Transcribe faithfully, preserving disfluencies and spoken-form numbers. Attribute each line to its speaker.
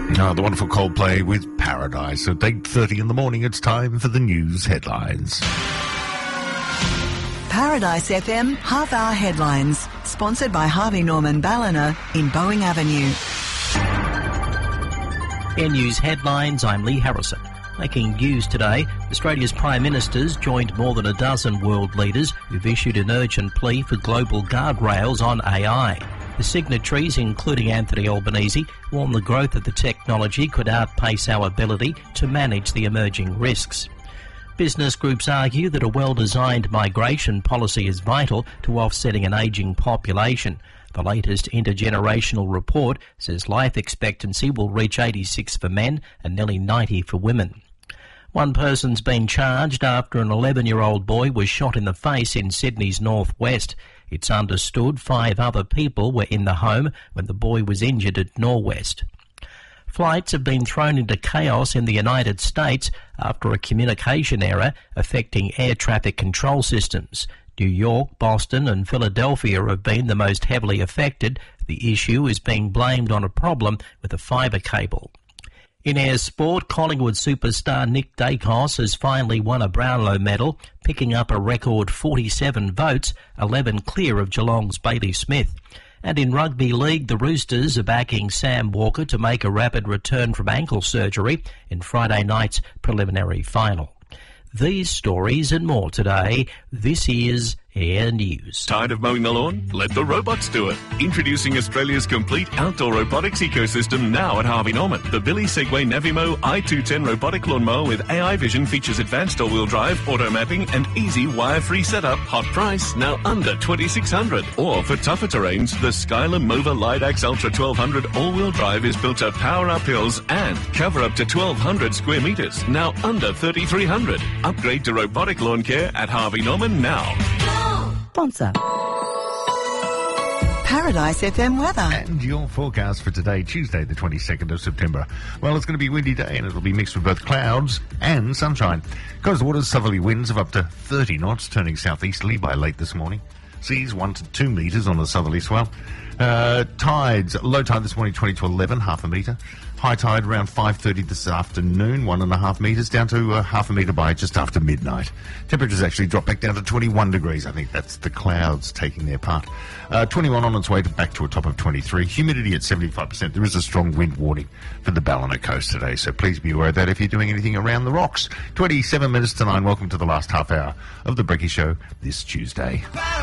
Speaker 1: Oh, the wonderful Coldplay with Paradise. At eight thirty in the morning, it's time for the news headlines.
Speaker 2: Paradise F M half-hour headlines, sponsored by Harvey Norman Ballina in Boeing Avenue.
Speaker 3: In news headlines, I'm Lee Harrison. Making news today, Australia's Prime Ministers joined more than a dozen world leaders who've issued an urgent plea for global guardrails on A I. The signatories, including Anthony Albanese, warn the growth of the technology could outpace our ability to manage the emerging risks. Business groups argue that a well-designed migration policy is vital to offsetting an ageing population. The latest intergenerational report says life expectancy will reach eighty-six for men and nearly ninety for women. One person's been charged after an eleven-year-old boy was shot in the face in Sydney's northwest. It's understood five other people were in the home when the boy was injured at Norwest. Flights have been thrown into chaos in the United States after a communication error affecting air traffic control systems. New York, Boston and Philadelphia have been the most heavily affected. The issue is being blamed on a problem with a fibre cable. In air sport, Collingwood superstar Nick Dacos has finally won a Brownlow medal, picking up a record forty-seven votes, eleven clear of Geelong's Bailey Smith. And in rugby league, the Roosters are backing Sam Walker to make a rapid return from ankle surgery in Friday night's preliminary final. These stories and more today. This is Air News.
Speaker 4: Tired of mowing the lawn? Let the robots do it. Introducing Australia's complete outdoor robotics ecosystem now at Harvey Norman. The Billy Segway Navimo i two ten robotic lawnmower with A I vision features advanced all-wheel drive, auto mapping and easy wire-free setup. Hot price, now under twenty-six hundred dollars. Or for tougher terrains, the Skyler Mova Lidax Ultra twelve hundred all-wheel drive is built to power up hills and cover up to twelve hundred square metres, now under thirty-three hundred dollars. Upgrade to robotic lawn care at Harvey Norman now.
Speaker 2: Sponsor. Paradise F M weather.
Speaker 1: And your forecast for today, Tuesday the twenty-second of September. Well, it's going to be a windy day and it'll be mixed with both clouds and sunshine. Coastal waters, southerly winds of up to thirty knots, turning southeasterly by late this morning. Seas one to two metres on the southerly swell. Uh, tides, low tide this morning twenty to eleven, half a metre. High tide around five thirty this afternoon, one and a half metres, down to uh, half a metre by just after midnight. Temperatures actually drop back down to twenty-one degrees. I think that's the clouds taking their part. Uh, twenty-one on its way to back to a top of twenty-three. Humidity at seventy-five percent. There is a strong wind warning for the Ballina coast today, so please be aware of that if you're doing anything around the rocks. twenty-seven minutes to nine. Welcome to the last half hour of the Brekkie Show this Tuesday.